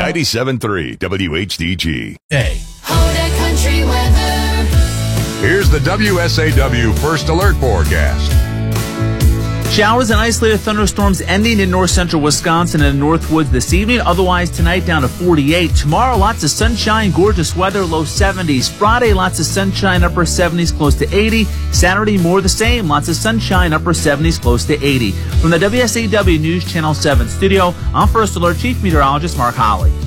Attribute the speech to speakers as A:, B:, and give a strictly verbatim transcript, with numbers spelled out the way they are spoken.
A: ninety-seven point three W H D G.
B: Hey.
C: Hoda Country Weather.
A: Here's the W S A W First Alert forecast.
D: Showers and isolated thunderstorms ending in north central Wisconsin and Northwoods this evening. Otherwise, tonight down to forty-eight. Tomorrow, lots of sunshine, gorgeous weather, low seventies. Friday, lots of sunshine, upper seventies, close to eighty. Saturday, more the same. Lots of sunshine, upper seventies, close to eighty. From the W S A W News Channel seven studio, I'm First Alert Chief Meteorologist Mark Holly.